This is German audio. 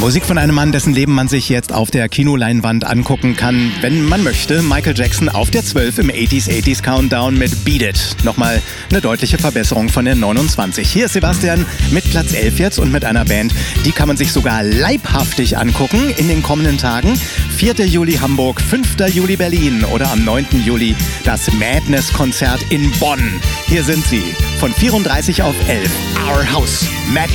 Musik von einem Mann, dessen Leben man sich jetzt auf der Kinoleinwand angucken kann, wenn man möchte. Michael Jackson auf der 12 im 80s Countdown mit Beat It. Nochmal eine deutliche Verbesserung von der 29. Hier ist Sebastian mit Platz 11 jetzt und mit einer Band, die kann man sich sogar leibhaftig angucken in den kommenden Tagen. 4. Juli Hamburg, 5. Juli Berlin oder am 9. Juli das Madness-Konzert in Bonn. Hier sind sie von 34 auf 11. Our House Madness.